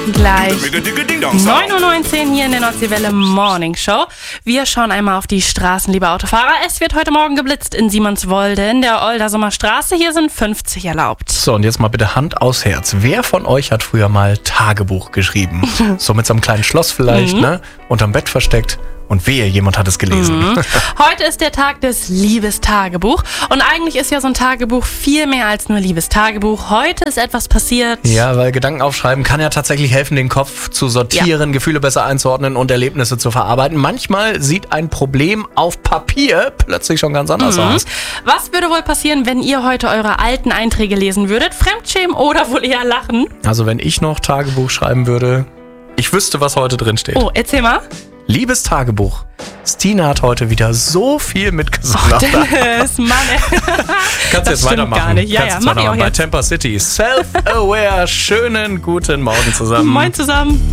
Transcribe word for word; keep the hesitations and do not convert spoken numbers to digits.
Gleich neun Uhr neunzehn hier in der Nordseewelle Morning Show. Wir schauen einmal auf die Straßen, liebe Autofahrer. Es wird heute Morgen geblitzt in Siemenswolde in der Oldersumer Straße. Hier sind fünfzig erlaubt. So, und jetzt mal bitte Hand aufs Herz. Wer von euch hat früher mal Tagebuch geschrieben? So mit so einem kleinen Schloss vielleicht, mhm. ne? Unterm Bett versteckt. Und wehe, jemand hat es gelesen. Mhm. Heute ist der Tag des Liebestagebuch. Und eigentlich ist ja so ein Tagebuch viel mehr als nur Liebestagebuch. Heute ist etwas passiert. Ja, weil Gedanken aufschreiben kann ja tatsächlich helfen, den Kopf zu sortieren, ja. Gefühle besser einzuordnen und Erlebnisse zu verarbeiten. Manchmal sieht ein Problem auf Papier plötzlich schon ganz anders mhm. aus. Was würde wohl passieren, wenn ihr heute eure alten Einträge lesen würdet? Fremdschämen oder wohl eher lachen? Also wenn ich noch Tagebuch schreiben würde, ich wüsste, was heute drin steht. Oh, erzähl mal. Liebes Tagebuch, Stina hat heute wieder so viel mitgesungen. Oh, Dennis, Mann, ey. Kannst du jetzt weitermachen? Gar nicht. Ja, Kannst ja, jetzt mach ich auch bei jetzt. Temper City. Self-aware. Schönen guten Morgen zusammen. Moin zusammen.